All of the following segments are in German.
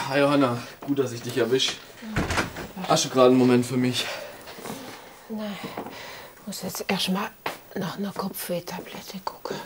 Hi Johanna, gut, dass ich dich erwische. Hast du gerade einen Moment für mich? Nein, ich muss jetzt erstmal nach einer Kopfwehtablette gucken.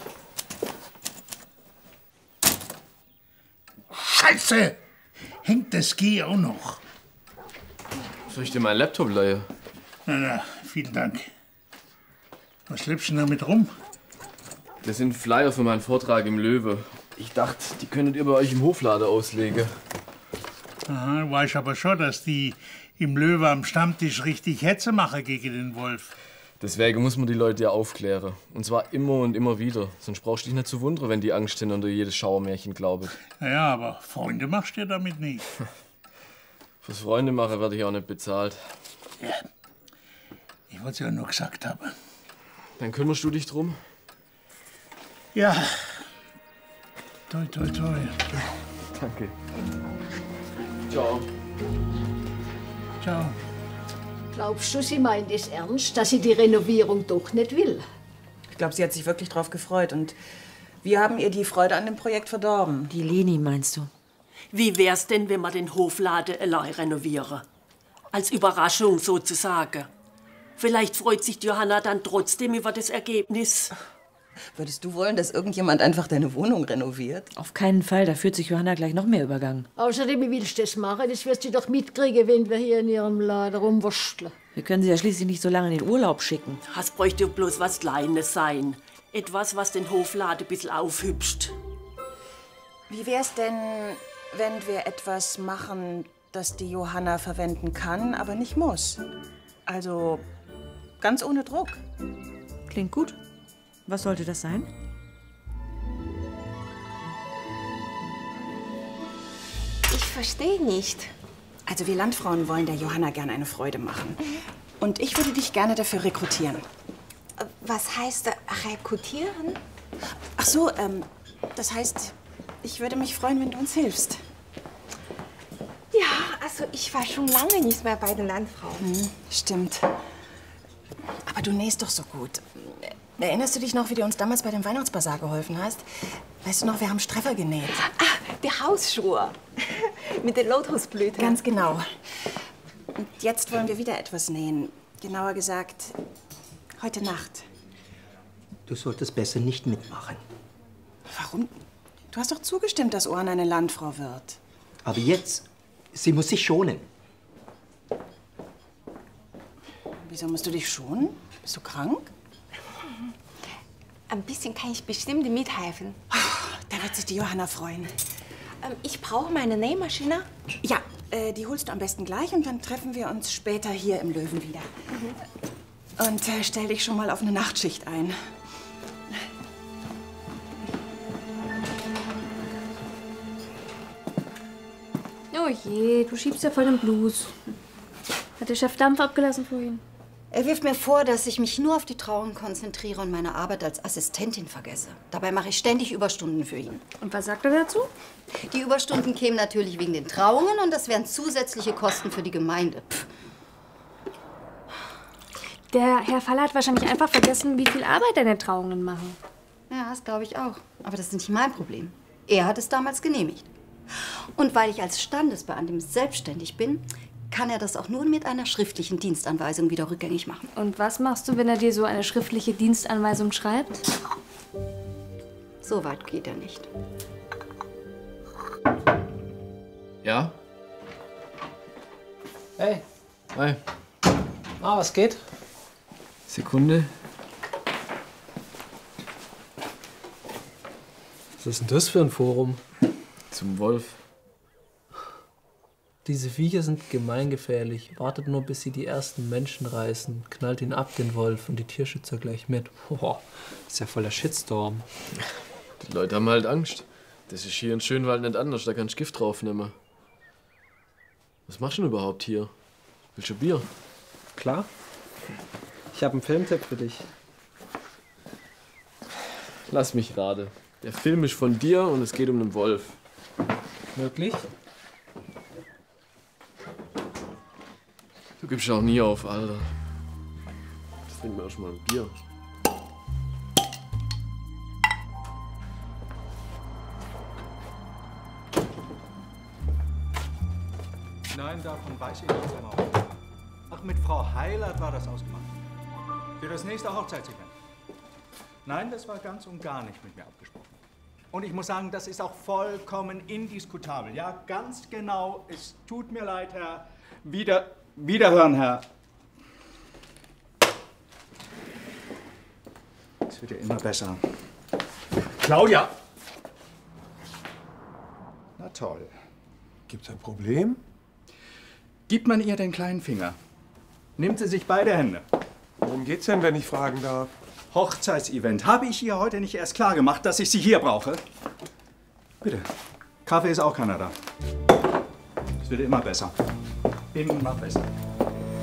Scheiße! Hängt das Ski auch noch? Soll ich dir meinen Laptop leihen? Na, vielen Dank. Was schleppst du denn damit rum? Das sind Flyer für meinen Vortrag im Löwe. Ich dachte, die könntet ihr bei euch im Hofladen auslegen. Aha, du weißt aber schon, dass die im Löwe am Stammtisch richtig Hetze machen gegen den Wolf. Deswegen muss man die Leute ja aufklären. Und zwar immer und immer wieder. Sonst brauchst du dich nicht zu wundern, wenn die Angst hinter jedes Schauermärchen glauben. Naja, aber Freunde machst du damit nicht. Fürs Freunde machen werde ich auch nicht bezahlt. Ja, ich wollte es ja nur gesagt haben. Dann kümmerst du dich drum? Ja. Toi, toi, toi. Danke. Ciao. Ciao. Glaubst du, sie meint es ernst, dass sie die Renovierung doch nicht will? Ich glaube, sie hat sich wirklich drauf gefreut. Und wir haben ihr die Freude an dem Projekt verdorben. Die Leni, meinst du? Wie wär's denn, wenn wir den Hofladen allein renovieren? Als Überraschung sozusagen. Vielleicht freut sich Johanna dann trotzdem über das Ergebnis. Würdest du wollen, dass irgendjemand einfach deine Wohnung renoviert? Auf keinen Fall, da fühlt sich Johanna gleich noch mehr übergangen. Außerdem, wie willst du das machen? Das wirst du doch mitkriegen, wenn wir hier in ihrem Laden rumwursteln. Wir können sie ja schließlich nicht so lange in den Urlaub schicken. Das bräuchte bloß was Kleines sein. Etwas, was den Hofladen ein bisschen aufhübscht. Wie wär's denn, wenn wir etwas machen, das die Johanna verwenden kann, aber nicht muss? Also ganz ohne Druck. Klingt gut. Was sollte das sein? Ich verstehe nicht. Also wir Landfrauen wollen der Johanna gerne eine Freude machen. Und ich würde dich gerne dafür rekrutieren. Was heißt rekrutieren? Ach so, das heißt, ich würde mich freuen, wenn du uns hilfst. Ja, also ich war schon lange nicht mehr bei den Landfrauen. Stimmt. Aber du nähst doch so gut. Erinnerst du dich noch, wie du uns damals bei dem Weihnachtsbasar geholfen hast? Weißt du noch, wir haben Streffer genäht. Ah, die Hausschuhe. Mit der Lotusblüte. Ganz genau. Und jetzt wollen wir wieder etwas nähen. Genauer gesagt, heute Nacht. Du solltest besser nicht mitmachen. Warum? Du hast doch zugestimmt, dass Ohren eine Landfrau wird. Aber jetzt, sie muss sich schonen. Wieso musst du dich schonen? Bist du krank? Ein bisschen kann ich bestimmt mithelfen. Da wird sich die Johanna freuen. Ich brauche meine Nähmaschine. Ja, die holst du am besten gleich und dann treffen wir uns später hier im Löwen wieder. Und stell dich schon mal auf eine Nachtschicht ein. Oh je, du schiebst ja voll den Blues. Hat der Chef Dampf abgelassen vorhin? Er wirft mir vor, dass ich mich nur auf die Trauung konzentriere und meine Arbeit als Assistentin vergesse. Dabei mache ich ständig Überstunden für ihn. Und was sagt er dazu? Die Überstunden kämen natürlich wegen den Trauungen und das wären zusätzliche Kosten für die Gemeinde. Pff. Der Herr Faller hat wahrscheinlich einfach vergessen, wie viel Arbeit deine Trauungen machen. Ja, das glaube ich auch. Aber das ist nicht mein Problem. Er hat es damals genehmigt. Und weil ich als Standesbeamtin selbstständig bin, kann er das auch nur mit einer schriftlichen Dienstanweisung wieder rückgängig machen. Und was machst du, wenn er dir so eine schriftliche Dienstanweisung schreibt? So weit geht er nicht. Ja? Hey. Hi. Was geht? Sekunde. Was ist denn das für ein Forum? Zum Wolf. Diese Viecher sind gemeingefährlich. Wartet nur, bis sie die ersten Menschen reißen. Knallt ihn ab, den Wolf, und die Tierschützer gleich mit. Boah, ist ja voller Shitstorm. Die Leute haben halt Angst. Das ist hier in Schönwald nicht anders, da kannst du Gift draufnehmen. Was machst du denn überhaupt hier? Willst du Bier? Klar. Ich habe einen Filmtipp für dich. Lass mich raten. Der Film ist von dir und es geht um einen Wolf. Möglich? Du gibst auch nie auf, Alter. Jetzt trinken wir erst mal ein Bier. Nein, davon weiß ich nichts, Herr Maurer. Ach, mit Frau Heilert war das ausgemacht. Für das nächste Hochzeitsevent. Nein, das war ganz und gar nicht mit mir abgesprochen. Und ich muss sagen, das ist auch vollkommen indiskutabel. Ja, ganz genau. Es tut mir leid, Herr. Wiederhören, Herr. Es wird ja immer besser. Claudia! Na toll. Gibt's ein Problem? Gibt man ihr den kleinen Finger? Nimmt sie sich beide Hände. Worum geht's denn, wenn ich fragen darf? Hochzeitsevent. Habe ich ihr heute nicht erst klar gemacht, dass ich sie hier brauche? Bitte. Kaffee ist auch keiner da. Es wird immer besser. Immer besser.